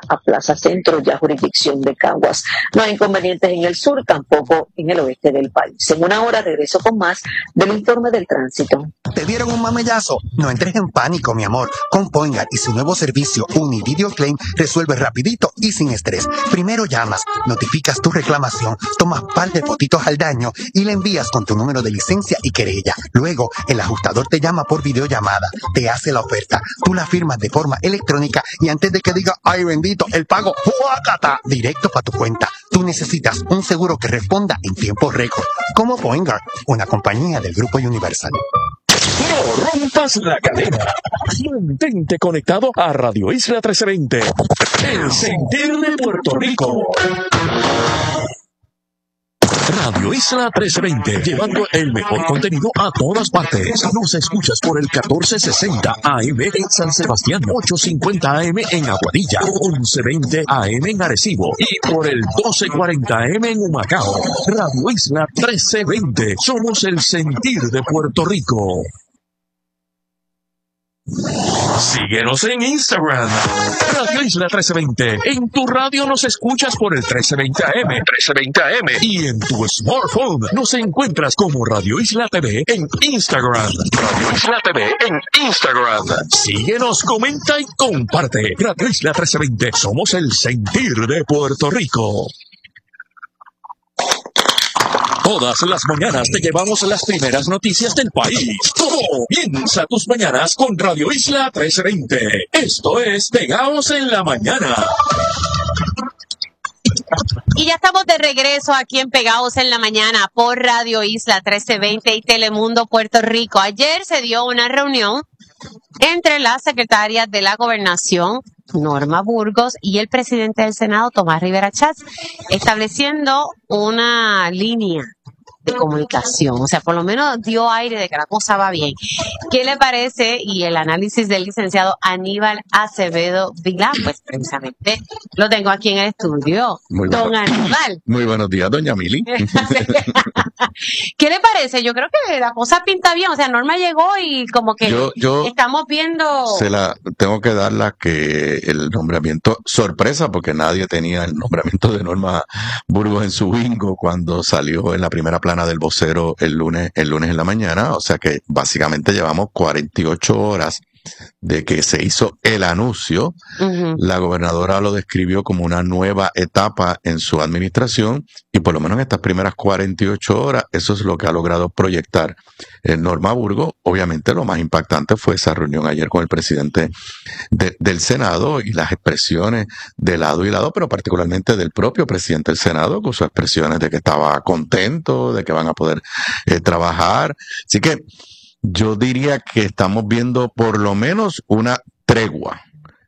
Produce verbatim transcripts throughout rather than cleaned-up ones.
a Plaza Centro, ya jurisdicción de Caguas. No hay inconvenientes en el sur, tampoco en el oeste del país. En una hora regreso con más del informe del tránsito. ¿Te dieron un mamellazo? No entres en pánico, mi amor. Con Poingar y su nuevo servicio Univideo Claim resuelve rapidito y sin estrés. Primero llamas, notificas tu reclamación, tomas par de fotitos al daño y le envías con tu número de licencia y querella. Luego, el ajustador te llama por videollamada, te hace la oferta, tú la firmas de forma electrónica y antes de que diga, ay bendito, el pago, ¡fuácata!, directo para tu cuenta. Tú necesitas un seguro que responda en tiempo récord. Como Poingar, una compañía del Grupo Universal. No rompas la cadena. Mantente conectado a Radio Isla trece veinte. El sentir de Puerto Rico. Radio Isla trece veinte, llevando el mejor contenido a todas partes. Nos escuchas por el catorce sesenta A M en San Sebastián, ochocientos cincuenta A M en Aguadilla, once veinte A M en Arecibo y por el doce cuarenta A M en Humacao. Radio Isla trece veinte, somos el sentir de Puerto Rico. Síguenos en Instagram, Radio Isla trece veinte. En tu radio nos escuchas por el trece veinte A M, trece veinte A M. Y en tu smartphone nos encuentras como Radio Isla T V en Instagram. Radio Isla T V en Instagram. Síguenos, comenta y comparte. Radio Isla trece veinte, somos el sentir de Puerto Rico. Todas las mañanas te llevamos las primeras noticias del país. Comienza tus mañanas con Radio Isla trece veinte. Esto es Pegaos en la Mañana. Y ya estamos de regreso aquí en Pegados en la Mañana por Radio Isla trece veinte y Telemundo Puerto Rico. Ayer se dio una reunión entre la secretaria de la Gobernación, Norma Burgos, y el presidente del Senado, Tomás Rivera Chats, estableciendo una línea de comunicación, o sea, por lo menos dio aire de que la cosa va bien. ¿Qué le parece? Y el análisis del licenciado Aníbal Acevedo Vilá, pues precisamente lo tengo aquí en el estudio. Muy Don bueno. Aníbal. Muy buenos días, doña Mili. ¿Qué le parece? Yo creo que la cosa pinta bien, o sea, Norma llegó y como que Yo, yo estamos viendo... se la tengo que darla que el nombramiento, sorpresa, porque nadie tenía el nombramiento de Norma Burgos en su bingo cuando salió en la primera plana del vocero el lunes, el lunes en la mañana, o sea que básicamente llevamos cuarenta y ocho horas de que se hizo el anuncio. Uh-huh. La gobernadora lo describió como una nueva etapa en su administración y por lo menos en estas primeras cuarenta y ocho horas eso es lo que ha logrado proyectar en Norma Burgos. Obviamente lo más impactante fue esa reunión ayer con el presidente de, del Senado y las expresiones de lado y lado, pero particularmente del propio presidente del Senado con sus expresiones de que estaba contento, de que van a poder eh, trabajar. Así que yo diría que estamos viendo por lo menos una tregua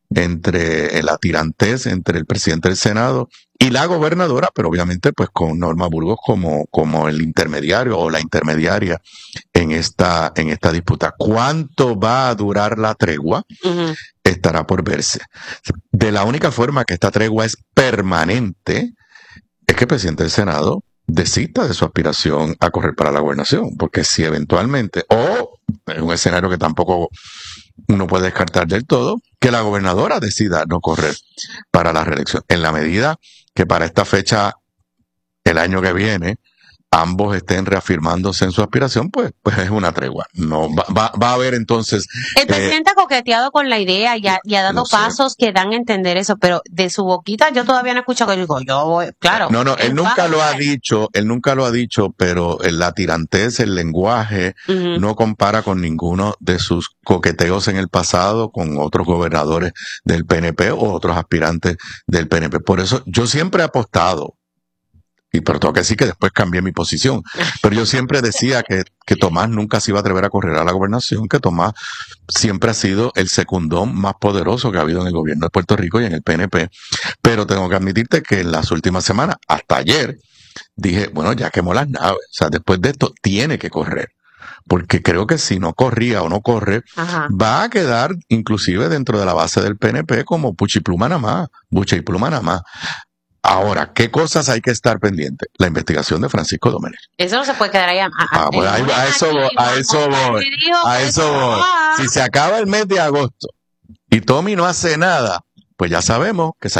entre la tirantez entre el presidente del Senado y la gobernadora, pero obviamente pues con Norma Burgos como, como el intermediario o la intermediaria en esta, en esta disputa. ¿Cuánto va a durar la tregua? Uh-huh. Estará por verse. De la única forma que esta tregua es permanente es que el presidente del Senado desista de su aspiración a correr para la gobernación, porque si eventualmente, o es un escenario que tampoco uno puede descartar del todo, que la gobernadora decida no correr para la reelección, en la medida que para esta fecha, el año que viene, ambos estén reafirmándose en su aspiración, pues, pues es una tregua. No va, va, va a haber entonces. El presidente eh, ha coqueteado con la idea y ha, y ha dado pasos que dan a entender eso, pero de su boquita yo todavía no he escuchado que digo, yo voy, claro. No, no, él nunca lo ha dicho, él nunca lo ha dicho, pero la tirantez, el lenguaje, uh-huh. no compara con ninguno de sus coqueteos en el pasado con otros gobernadores del P N P o otros aspirantes del P N P. Por eso yo siempre he apostado. Y pero tengo que decir que después cambié mi posición. Pero yo siempre decía que, que Tomás nunca se iba a atrever a correr a la gobernación, que Tomás siempre ha sido el secundón más poderoso que ha habido en el gobierno de Puerto Rico y en el P N P. Pero tengo que admitirte que en las últimas semanas, hasta ayer, dije, bueno, ya quemó las naves. O sea, después de esto, tiene que correr. Porque creo que si no corría o no corre, Ajá. va a quedar inclusive dentro de la base del P N P como puchipluma nada más, bucha y pluma nada más. Ahora, ¿qué cosas hay que estar pendientes? La investigación de Francisco Domenech. Eso no se puede quedar ahí. A, a, ah, pues a, a eso voy, a eso voy, a eso voy. Si se acaba el mes de agosto y Tommy no hace nada, pues ya sabemos que